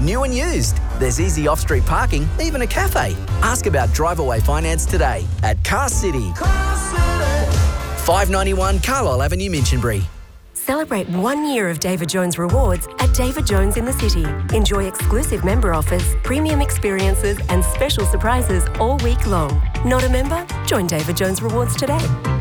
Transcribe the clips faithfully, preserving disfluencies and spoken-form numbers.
new and used. There's easy off-street parking, even a cafe. Ask about drive-away finance today at Car City. Car City. five ninety-one Carlisle Avenue, Minchinbury. Celebrate one year of David Jones Rewards at David Jones in the City. Enjoy exclusive member offers, premium experiences and special surprises all week long. Not a member? Join David Jones Rewards today.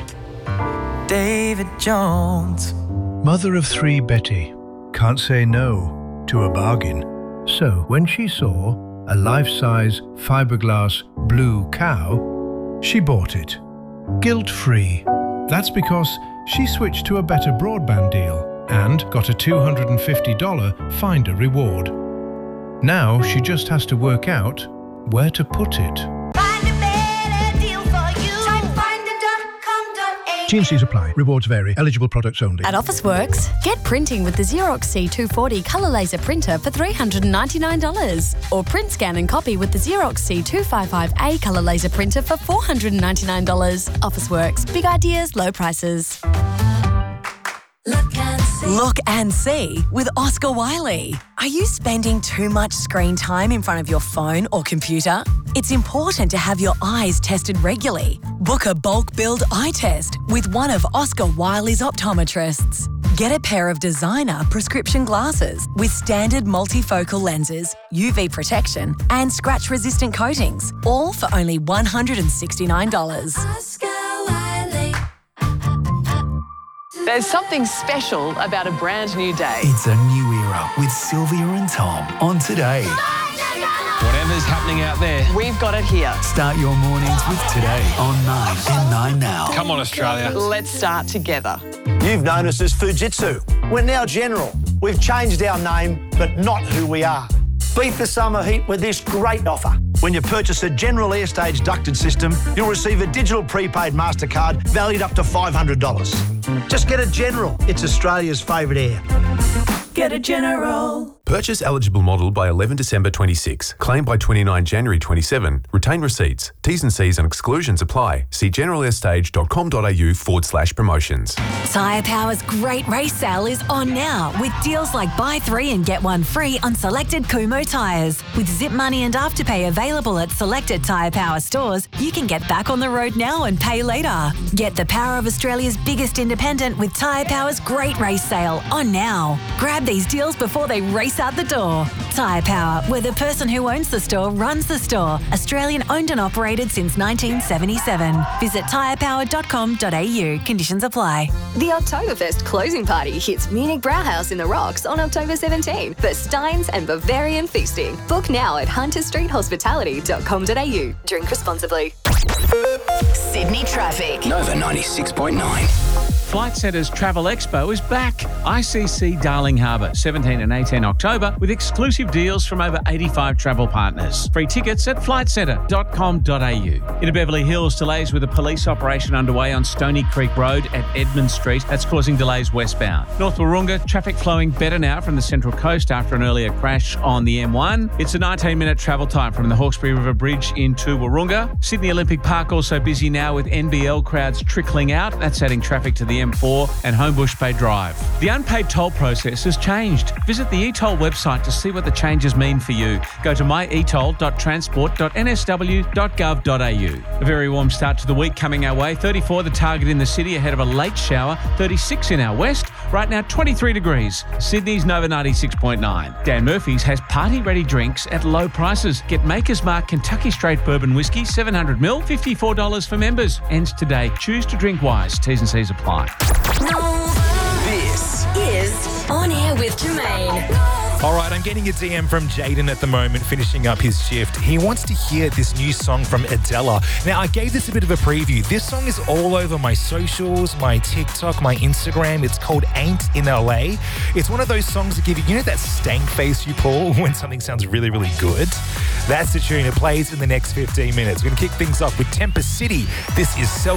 David Jones. Mother of three Betty can't say no to a bargain. So when she saw a life-size fiberglass blue cow, she bought it. Guilt-free. That's because she switched to a better broadband deal and got a two hundred fifty dollars Finder reward. Now she just has to work out where to put it. Find a better deal for you. Try finder dot com dot a u. T and C's apply. Rewards vary. Eligible products only. At Officeworks, get printing with the Xerox C two forty colour laser printer for three hundred ninety-nine dollars. Or print, scan and copy with the Xerox C two fifty-five A colour laser printer for four hundred ninety-nine dollars. Officeworks. Big ideas, low prices. Look and see. Look and see with Oscar Wiley. Are you spending too much screen time in front of your phone or computer? It's important to have your eyes tested regularly. Book a bulk billed eye test with one of Oscar Wiley's optometrists. Get a pair of designer prescription glasses with standard multifocal lenses, U V protection and scratch-resistant coatings, all for only one hundred sixty-nine dollars. Oscar Wiley. There's something special about a brand new day. It's a new era with Sylvia and Tom on Today. Whatever's happening out there, We've got it here. Start your mornings with Today on nine and nine now. come on Australia. Let's start together. You've known us as Fujitsu. We're now General. We've changed our name, but not who we are. Beat the summer heat with this great offer. When you purchase a General Airstage ducted system, you'll receive a digital prepaid MasterCard valued up to five hundred dollars. Just get a General. It's Australia's favourite air. Get a General. Purchase eligible model by eleven December twenty-six. Claim by twenty-nine January twenty-seven. Retain receipts. T's and C's and exclusions apply. See generalair.stage.com.au forward slash promotions. Tyre Power's great race sale is on now with deals like buy three and get one free on selected Kumho tyres. With Zip Money and Afterpay available at selected Tyre Power stores, you can get back on the road now and pay later. Get the power of Australia's biggest independent with Tyre Power's great race sale on now. Grab these deals before they race out the door. Tyre Power, where the person who owns the store runs the store. Australian owned and operated since nineteen seventy-seven. Visit tyre power dot com dot a u. Conditions apply. The Oktoberfest closing party hits Munich Brauhaus in the Rocks on October seventeenth for Steins and Bavarian feasting. Book now at hunter street hospitality dot com dot a u. Drink responsibly. Sydney traffic. Nova ninety-six point nine. Flight Centre's Travel Expo is back. I C C Darling Harbour, seventeenth and eighteenth October, with exclusive deals from over eighty-five travel partners. Free tickets at flight centre dot com dot a u. In Beverly Hills, delays with a police operation underway on Stony Creek Road at Edmund Street. That's causing delays westbound. North Wahroonga, traffic flowing better now from the Central Coast after an earlier crash on the M one. It's a nineteen minute travel time from the Hawkesbury River Bridge into Wahroonga. Sydney Olympic Park also busy now with N B L crowds trickling out. That's adding traffic to the M four and Homebush Bay Drive. The unpaid toll process has changed. Visit the e-toll website to see what the changes mean for you. Go to my e toll dot transport dot n s w dot gov dot a u. A very warm start to the week coming our way. thirty-four the target in the city ahead of a late shower. thirty-six in our west. Right now twenty-three degrees. Sydney's Nova ninety-six point nine. Dan Murphy's has party-ready drinks at low prices. Get Maker's Mark Kentucky Straight Bourbon Whiskey, seven hundred milliliters, fifty-four dollars for members. Ends today. Choose to drink wise. T's and C's apply. This Is On Air with Jermaine. All right, I'm getting a D M from Jaden at the moment, finishing up his shift. He wants to hear this new song from Adela. Now, I gave this a bit of a preview. This song is all over my socials, my TikTok, my Instagram. It's called Ain't in L A. It's one of those songs that give you, you know that stank face you pull when something sounds really, really good? That's the tune. It plays in the next fifteen minutes. We're going to kick things off with Temper City. This is Self